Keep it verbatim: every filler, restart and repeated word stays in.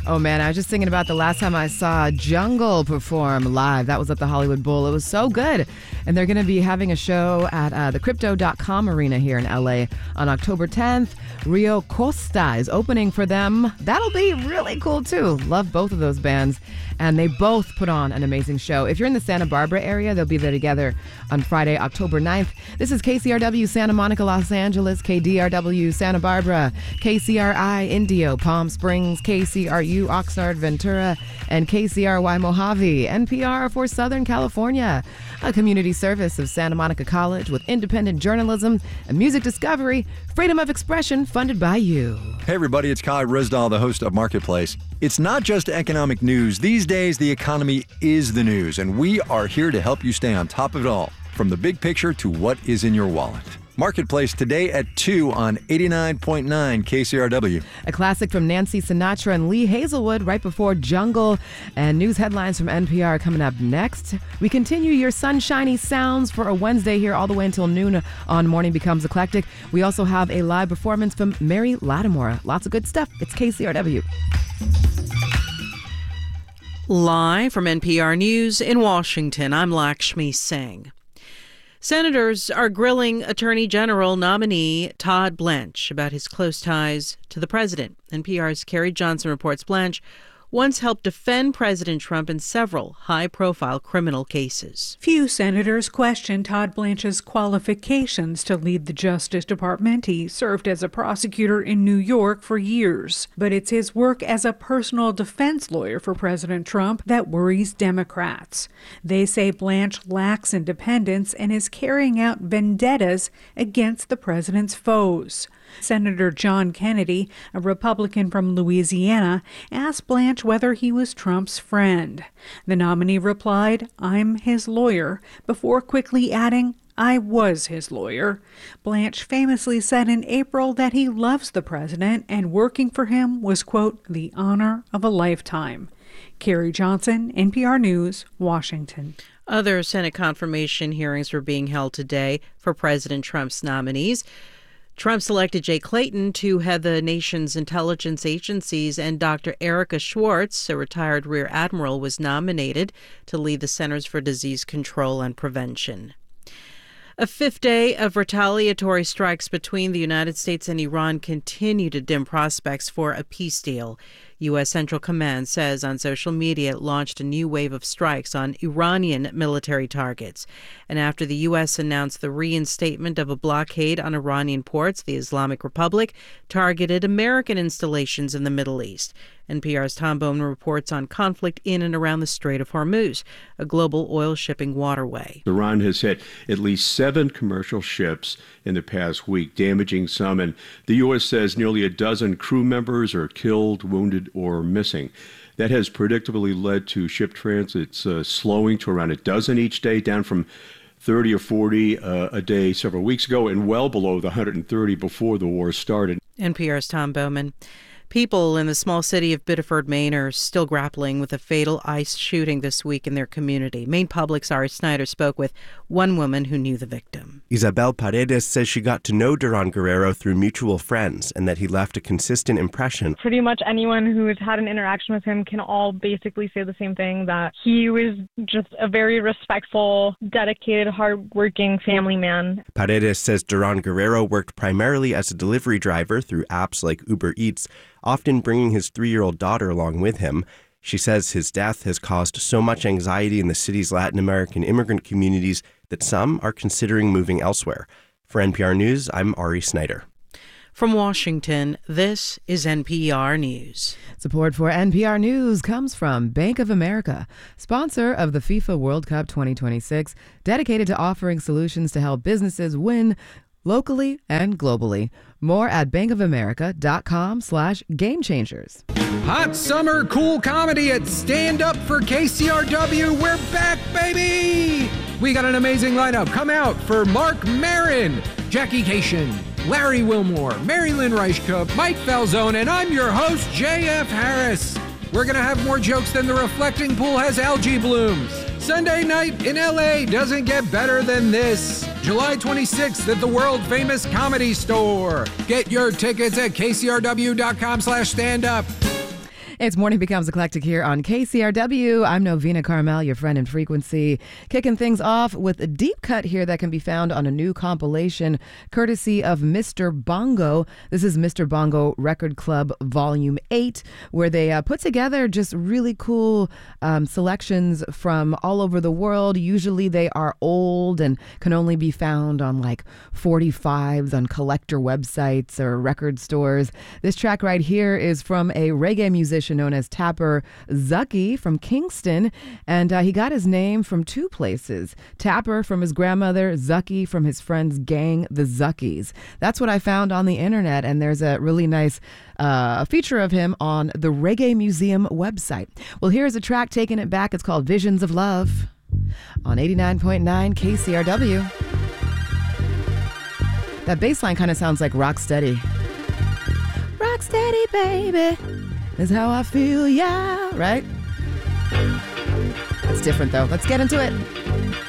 Oh, man, I was just thinking about the last time I saw Jungle perform live. That was at the Hollywood Bowl. It was so good. And they're going to be having a show at uh, the Crypto dot com Arena here in L A on October tenth. Rio Costa is opening for them. That'll be really cool, too. Love both of those bands. And they both put on an amazing show. If you're in the Santa Barbara area, they'll be there together on Friday, October ninth. This is K C R W Santa Monica, Los Angeles, K D R W Santa Barbara, K C R I Indio, Palm Springs, K C R U Oxnard, Ventura, and K C R Y Mojave. N P R for Southern California, a community service of Santa Monica College with independent journalism and music discovery, freedom of expression funded by you. Hey everybody, it's Kai Risdal, the host of Marketplace. It's not just economic news. These days, the economy is the news, and we are here to help you stay on top of it all, from the big picture to what is in your wallet. Marketplace today at two on eighty-nine point nine K C R W. A classic from Nancy Sinatra and Lee Hazelwood right before Jungle. And news headlines from N P R coming up next. We continue your sunshiny sounds for a Wednesday here all the way until noon on Morning Becomes Eclectic. We also have a live performance from Mary Lattimore. Lots of good stuff. It's K C R W. Live from N P R News in Washington, I'm Lakshmi Singh. Senators are grilling Attorney General nominee Todd Blanche about his close ties to the president. N P R's Carrie Johnson reports Blanche once helped defend President Trump in several high-profile criminal cases. Few senators question Todd Blanche's qualifications to lead the Justice Department. He served as a prosecutor in New York for years. But it's his work as a personal defense lawyer for President Trump that worries Democrats. They say Blanche lacks independence and is carrying out vendettas against the president's foes. Senator John Kennedy, a Republican from Louisiana, asked Blanche whether he was Trump's friend. The nominee replied, "I'm his lawyer," before quickly adding, "I was his lawyer." Blanche famously said in April that he loves the president and working for him was, quote, "the honor of a lifetime." Carrie Johnson, N P R News, Washington. Other Senate confirmation hearings were being held today for President Trump's nominees. Trump selected Jay Clayton to head the nation's intelligence agencies, and Doctor Erica Schwartz, a retired rear admiral, was nominated to lead the Centers for Disease Control and Prevention. A fifth day of retaliatory strikes between the United States and Iran continue to dim prospects for a peace deal. U S. Central Command says on social media it launched a new wave of strikes on Iranian military targets. And after the U S announced the reinstatement of a blockade on Iranian ports, the Islamic Republic targeted American installations in the Middle East. N P R's Tom Bowman reports on conflict in and around the Strait of Hormuz, a global oil shipping waterway. Iran has hit at least seven commercial ships in the past week, damaging some, and the U S says nearly a dozen crew members are killed, wounded, or missing. That has predictably led to ship transits uh, slowing to around a dozen each day, down from thirty or forty uh, a day several weeks ago, and well below the one hundred thirty before the war started. N P R's Tom Bowman. People in the small city of Biddeford, Maine, are still grappling with a fatal ICE shooting this week in their community. Maine Public's Ari Snyder spoke with one woman who knew the victim. Isabel Paredes says she got to know Duran Guerrero through mutual friends and that he left a consistent impression. Pretty much anyone who has had an interaction with him can all basically say the same thing, that he was just a very respectful, dedicated, hardworking family man. Paredes says Duran Guerrero worked primarily as a delivery driver through apps like Uber Eats, often bringing his three-year-old daughter along with him. She says his death has caused so much anxiety in the city's Latin American immigrant communities that some are considering moving elsewhere. For N P R News, I'm Ari Snyder. From Washington, this is N P R News. Support for N P R News comes from Bank of America, sponsor of the FIFA World Cup twenty twenty-six, dedicated to offering solutions to help businesses win locally and globally. More at bankofamerica.com slash game changers. Hot summer cool comedy at Stand Up for K C R W. We're back, baby! We got an amazing lineup. Come out for Mark Maron, Jackie Cation, Larry Wilmore, Mary Lynn Reichkup, Mike Falzone, and I'm your host, J F Harris. We're going to have more jokes than the reflecting pool has algae blooms. Sunday night in L A doesn't get better than this. July twenty-sixth at the world-famous Comedy Store. Get your tickets at kcrw.com slash stand up. It's Morning Becomes Eclectic here on K C R W. I'm Novena Carmel, your friend in frequency. Kicking things off with a deep cut here that can be found on a new compilation courtesy of Mister Bongo. This is Mister Bongo Record Club Volume eight, where they uh, put together just really cool um, selections from all over the world. Usually they are old and can only be found on like forty-fives on collector websites or record stores. This track right here is from a reggae musician known as Tapper Zucky from Kingston, and uh, he got his name from two places. Tapper from his grandmother, Zucky from his friend's gang, the Zuckies. That's what I found on the internet, and there's a really nice uh, feature of him on the Reggae Museum website. Well, here's a track taking it back. It's called Visions of Love on eighty-nine point nine K C R W. That bass line kind of sounds like Rocksteady. Rocksteady, baby, is how I feel, yeah, right? It's different, though. Let's get into it.